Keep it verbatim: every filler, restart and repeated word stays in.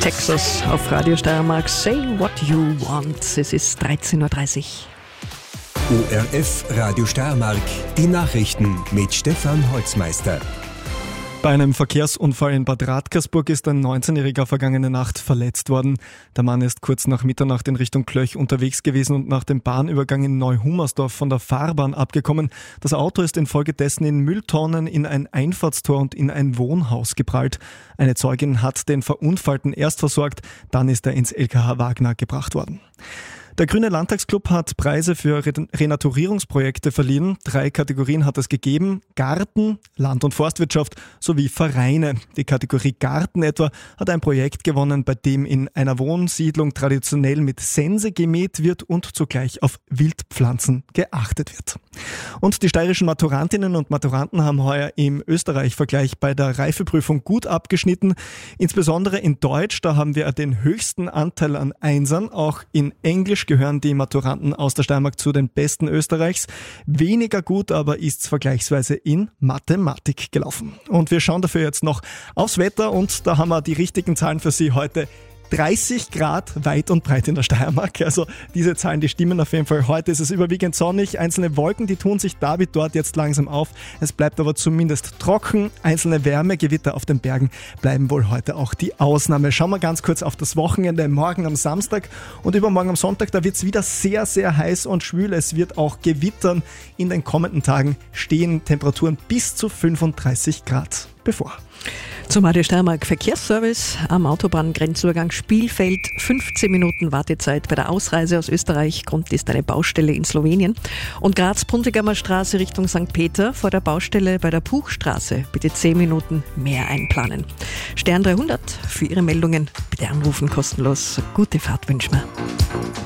Texas auf Radio Steiermark. Say what you want. Es ist dreizehn Uhr dreißig. O R F Radio Steiermark, die Nachrichten mit Stefan Holzmeister. Bei einem Verkehrsunfall in Bad Radkersburg ist ein neunzehnjähriger vergangene Nacht verletzt worden. Der Mann ist kurz nach Mitternacht in Richtung Klöch unterwegs gewesen und nach dem Bahnübergang in Neuhummersdorf von der Fahrbahn abgekommen. Das Auto ist infolgedessen in Mülltonnen, in ein Einfahrtstor und in ein Wohnhaus geprallt. Eine Zeugin hat den Verunfallten erst versorgt, dann ist er ins L K H Wagner gebracht worden. Der Grüne Landtagsclub hat Preise für Renaturierungsprojekte verliehen. Drei Kategorien hat es gegeben: Garten, Land- und Forstwirtschaft sowie Vereine. Die Kategorie Garten etwa hat ein Projekt gewonnen, bei dem in einer Wohnsiedlung traditionell mit Sense gemäht wird und zugleich auf Wildpflanzen geachtet wird. Und die steirischen Maturantinnen und Maturanten haben heuer im Österreich-Vergleich bei der Reifeprüfung gut abgeschnitten. Insbesondere in Deutsch, da haben wir den höchsten Anteil an Einsern. Auch in Englisch gehören die Maturanten aus der Steiermark zu den besten Österreichs. Weniger gut aber ist's vergleichsweise in Mathematik gelaufen. Und wir schauen dafür jetzt noch aufs Wetter und da haben wir die richtigen Zahlen für Sie heute. dreißig Grad weit und breit in der Steiermark. Also diese Zahlen, die stimmen auf jeden Fall. Heute ist es überwiegend sonnig. Einzelne Wolken, die tun sich da wie dort jetzt langsam auf. Es bleibt aber zumindest trocken. Einzelne Wärmegewitter auf den Bergen bleiben wohl heute auch die Ausnahme. Schauen wir ganz kurz auf das Wochenende. Morgen am Samstag und übermorgen am Sonntag, da wird es wieder sehr, sehr heiß und schwül. Es wird auch gewittern. In den kommenden Tagen stehen Temperaturen bis zu fünfunddreißig Grad bevor. Zum Radio Steiermark Verkehrsservice am Autobahngrenzübergang Spielfeld. fünfzehn Minuten Wartezeit bei der Ausreise aus Österreich. Grund ist eine Baustelle in Slowenien. Und Graz-Puntigamer Straße Richtung Sankt Peter vor der Baustelle bei der Puchstraße. Bitte zehn Minuten mehr einplanen. Stern dreihundert für Ihre Meldungen. Bitte anrufen, kostenlos. Gute Fahrt wünschen wir.